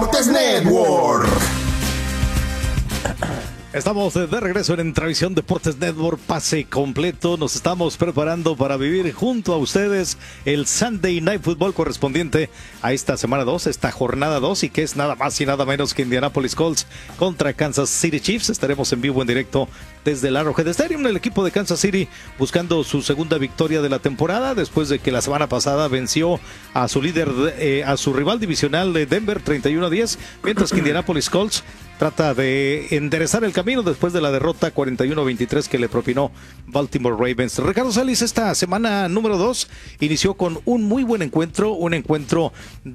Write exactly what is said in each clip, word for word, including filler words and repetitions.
Deportes Network. Estamos de regreso en Entravisión Deportes Network, pase completo. Nos estamos preparando para vivir junto a ustedes el Sunday Night Football correspondiente a esta semana dos, esta jornada dos, y que es nada más y nada menos que Indianapolis Colts contra Kansas City Chiefs. Estaremos en vivo, en directo desde el Arrowhead Stadium. El equipo de Kansas City buscando su segunda victoria de la temporada después de que la semana pasada venció a su líder, eh, a su rival divisional de Denver treinta y uno a diez, mientras que Indianapolis Colts trata de enderezar el camino después de la derrota cuarenta y uno a veintitrés que le propinó Baltimore Ravens. Ricardo Salis, esta semana número dos inició con un muy buen encuentro, un encuentro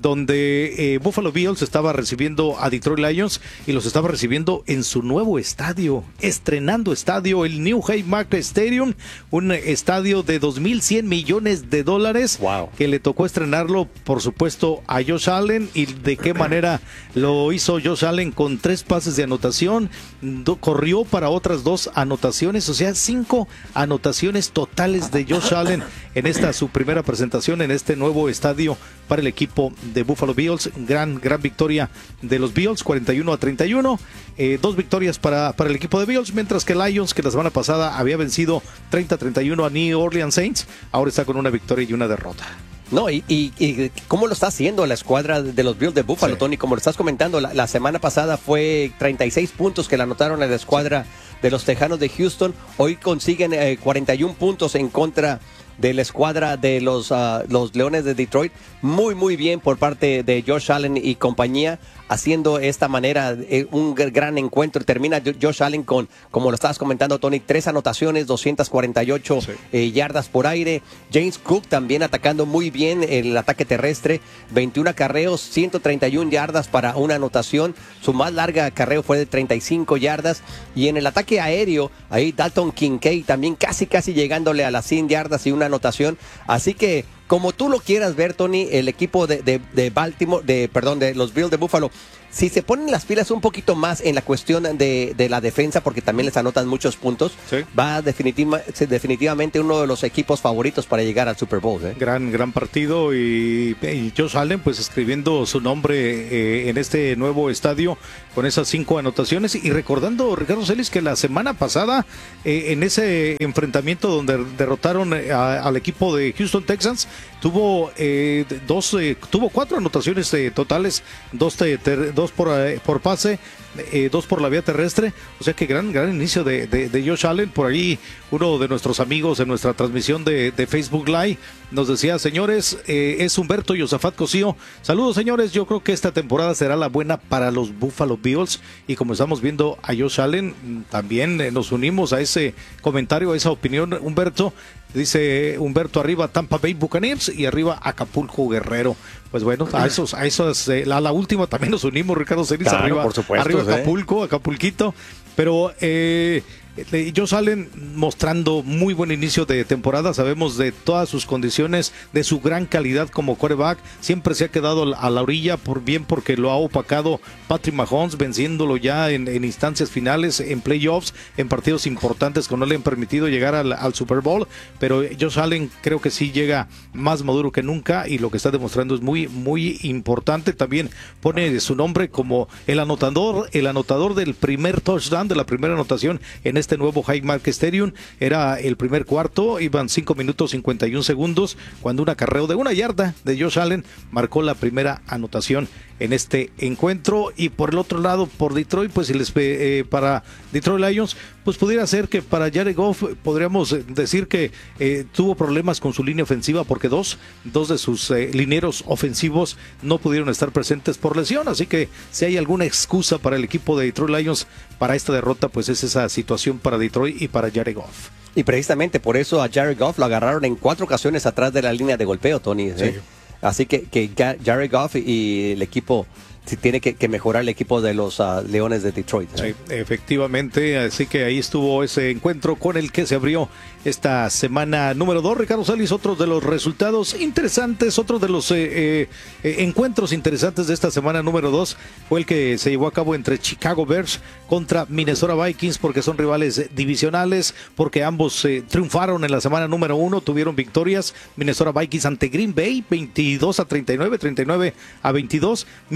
donde eh, Buffalo Bills estaba recibiendo a Detroit Lions y los estaba recibiendo en su nuevo estadio, estrenando estadio, el New Haymarket Stadium, un estadio de dos mil cien millones de dólares. Wow. Que le tocó estrenarlo, por supuesto, a Josh Allen. Y de qué manera lo hizo Josh Allen, con tres pases de anotación, do, corrió para otras dos anotaciones, o sea, cinco anotaciones totales de Josh Allen en esta su primera presentación en este nuevo estadio para el equipo de Buffalo Bills. Gran, gran victoria de los Bills, cuarenta y uno a treinta y uno, eh, dos victorias para, para el equipo de Bills, mientras que Lions, que la semana pasada había vencido treinta a treinta y uno a New Orleans Saints, ahora está con una victoria y una derrota. No, y, y, y cómo lo está haciendo la escuadra de los Bills de Buffalo, sí. Tony, como lo estás comentando, la, la semana pasada fue treinta y seis puntos que le anotaron a la escuadra de los Tejanos de Houston. Hoy consiguen eh, cuarenta y uno puntos en contra de la escuadra de los, uh, los Leones de Detroit. Muy, muy bien por parte de Josh Allen y compañía, haciendo esta manera eh, un gran encuentro. Termina Josh Allen con, como lo estabas comentando, Tony, tres anotaciones, doscientas cuarenta y ocho sí. eh, yardas por aire. James Cook también atacando muy bien el ataque terrestre, veintiún acarreos, ciento treinta y una yardas para una anotación. Su más larga acarreo fue de treinta y cinco yardas. Y en el ataque aéreo, ahí Dalton Kincaid también casi, casi llegándole a las cien yardas y una anotación. Así que, como tú lo quieras ver, Tony, el equipo de, de, de Baltimore, de perdón, de los Bills de Buffalo, si se ponen las pilas un poquito más en la cuestión de, de la defensa, porque también les anotan muchos puntos, sí. va definitiva, definitivamente uno de los equipos favoritos para llegar al Super Bowl. ¿eh? Gran, gran partido, y, y Josh Allen pues escribiendo su nombre eh, en este nuevo estadio con esas cinco anotaciones, y recordando, Ricardo Celis, que la semana pasada eh, en ese enfrentamiento donde derrotaron a, al equipo de Houston Texans, tuvo eh, dos, eh, tuvo cuatro anotaciones eh, totales, dos, te, ter, dos por, eh, por pase, eh, dos por la vía terrestre. O sea que gran, gran inicio de, de, de Josh Allen. Por ahí uno de nuestros amigos en nuestra transmisión de, de Facebook Live nos decía: señores, eh, es Humberto Yosafat Cosío. Saludos, señores, yo creo que esta temporada será la buena para los Buffalo Bills, y como estamos viendo a Josh Allen, también eh, nos unimos a ese comentario, a esa opinión, Humberto. Dice Humberto: arriba Tampa Bay Buccaneers y arriba Acapulco Guerrero. Pues bueno, a esos, a esos, eh, a la última también nos unimos, Ricardo Celis. Claro, arriba, por supuesto, arriba ¿eh? Acapulco, Acapulquito. Pero eh, ellos salen mostrando muy buen inicio de temporada. Sabemos de todas sus condiciones, de su gran calidad como quarterback. Siempre se ha quedado a la orilla, por bien porque lo ha opacado Patrick Mahomes, venciéndolo ya en, en instancias finales, en playoffs, en partidos importantes que no le han permitido llegar al, al Super Bowl. Pero Josh Allen creo que sí llega más maduro que nunca, y lo que está demostrando es muy, muy importante. También pone su nombre como el anotador, el anotador del primer touchdown, de la primera anotación en este nuevo Haymarket Stadium. Era el primer cuarto, iban cinco minutos cincuenta y un segundos, cuando un acarreo de una yarda de Josh Allen marcó la primera anotación en este encuentro. Y por el otro lado, por Detroit, pues si les, eh, para Detroit Lions, pues pudiera ser que para Jared Goff podríamos decir que eh, tuvo problemas con su línea ofensiva, porque dos, dos de sus eh, linieros ofensivos no pudieron estar presentes por lesión. Así que si hay alguna excusa para el equipo de Detroit Lions para esta derrota, pues es esa situación para Detroit y para Jared Goff. Y precisamente por eso a Jared Goff lo agarraron en cuatro ocasiones atrás de la línea de golpeo, Tony. ¿eh? Sí. Así que, que Jared Goff y el equipo sí tiene que, que mejorar el equipo de los uh, Leones de Detroit. ¿eh? Sí, efectivamente, así que ahí estuvo ese encuentro con el que se abrió esta semana número dos. Ricardo Salis, otro de los resultados interesantes, otro de los eh, eh, encuentros interesantes de esta semana número dos fue el que se llevó a cabo entre Chicago Bears contra Minnesota Vikings, porque son rivales divisionales, porque ambos eh, triunfaron en la semana número uno, tuvieron victorias. Minnesota Vikings ante Green Bay, veintidós a treinta y nueve, treinta y nueve a veintidós, mientras que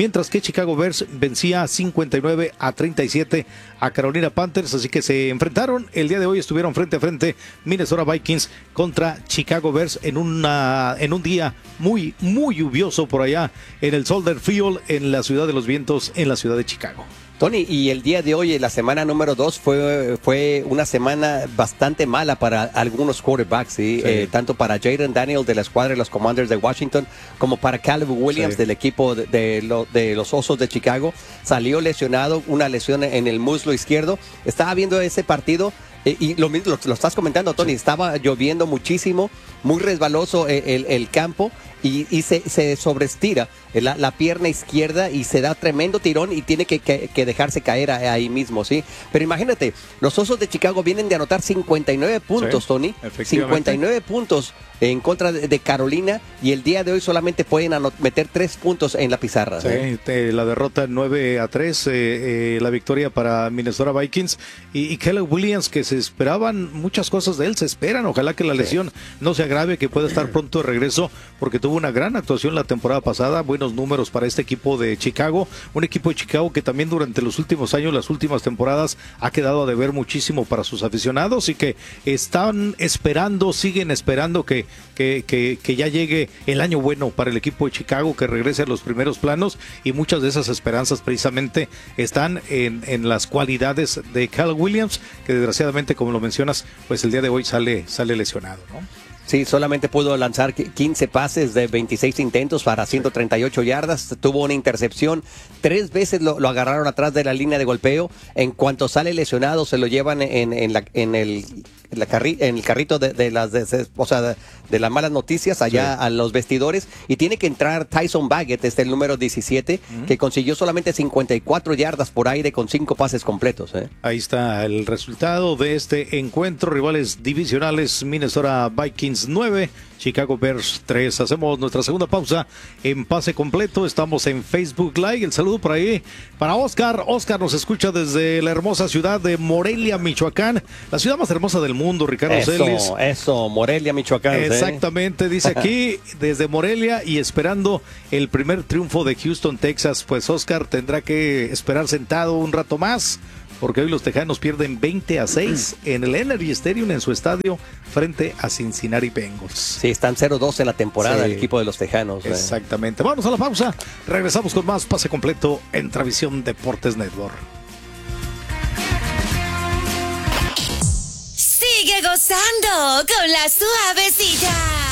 Chicago Bears vencía cincuenta y nueve a treinta y siete a Carolina Panthers, así que se enfrentaron el día de hoy, estuvieron frente a frente Minnesota Vikings contra Chicago Bears en una en un día muy muy lluvioso por allá en el Soldier Field en la ciudad de los vientos, en la ciudad de Chicago. Tony, y el día de hoy, la semana número dos, fue, fue una semana bastante mala para algunos quarterbacks, ¿sí? Sí. Eh, tanto para Jayden Daniels de la escuadra de los Commanders de Washington, como para Caleb Williams sí. del equipo de, de, lo, de los Osos de Chicago. Salió lesionado, una lesión en el muslo izquierdo. Estaba viendo ese partido. Eh, y lo mismo, lo, lo estás comentando, Tony, sí. Estaba lloviendo muchísimo, muy resbaloso el, el, el campo y, y se, se sobreestira la, la pierna izquierda y se da tremendo tirón y tiene que, que, que dejarse caer ahí mismo, ¿sí? Pero imagínate, los Osos de Chicago vienen de anotar cincuenta y nueve puntos, sí, Tony, cincuenta y nueve puntos en contra de, de Carolina, y el día de hoy solamente pueden anot- meter tres puntos en la pizarra. Sí, ¿eh? te, la derrota nueve a tres, eh, eh, la victoria para Minnesota Vikings y, y Caleb Williams, que se esperaban muchas cosas de él, se esperan, ojalá que la lesión sí. no se agrave, que pueda estar pronto de regreso, porque tuvo una gran actuación la temporada pasada, buenos números para este equipo de Chicago, un equipo de Chicago que también durante los últimos años, las últimas temporadas, ha quedado a deber muchísimo para sus aficionados y que están esperando, siguen esperando que Que, que, que ya llegue el año bueno para el equipo de Chicago, que regrese a los primeros planos, y muchas de esas esperanzas precisamente están en, en las cualidades de Caleb Williams, que desgraciadamente, como lo mencionas, pues el día de hoy sale, sale lesionado, ¿no? Sí, solamente pudo lanzar quince pases de veintiséis intentos para ciento treinta y ocho yardas, tuvo una intercepción, tres veces lo, lo agarraron atrás de la línea de golpeo. En cuanto sale lesionado, se lo llevan en, en, la, en el... En, la carri- en el carrito de, de las de, o sea, de, de las malas noticias allá sí. a los vestidores, y tiene que entrar Tyson Bagent, este el número diecisiete, uh-huh. que consiguió solamente cincuenta y cuatro yardas por aire con cinco pases completos. ¿eh? Ahí está el resultado de este encuentro, rivales divisionales, Minnesota Vikings nueve, Chicago Bears tres. Hacemos nuestra segunda pausa en pase completo. Estamos en Facebook Live. El saludo por ahí para Oscar. Oscar nos escucha desde la hermosa ciudad de Morelia, Michoacán, la ciudad más hermosa del mundo, Ricardo eso, Celis. Eso, Morelia, Michoacán. Exactamente, ¿eh? Dice aquí desde Morelia y esperando el primer triunfo de Houston, Texas. Pues Oscar tendrá que esperar sentado un rato más, porque hoy los tejanos pierden veinte a seis en el Energy Stadium, en su estadio, frente a Cincinnati Bengals. Sí, están cero dos en la temporada sí. el equipo de los tejanos. Exactamente. Eh. Vamos a la pausa. Regresamos con más pase completo en Travisión Deportes Network. Sigue gozando con la suavecita.